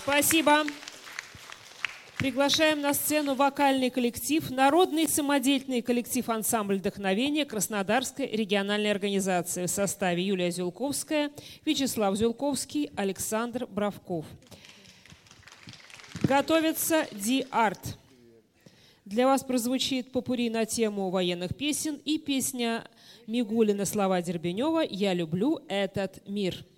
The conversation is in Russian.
Спасибо. Приглашаем на сцену вокальный коллектив, народный самодеятельный коллектив «Ансамбль вдохновения» Краснодарской региональной организации в составе Юлия Зюлковская, Вячеслав Зюлковский, Александр Бравков. Готовится Ди-Арт. Для вас прозвучит попурри на тему военных песен и песня Мигулина, слова Дербенева «Я люблю этот мир».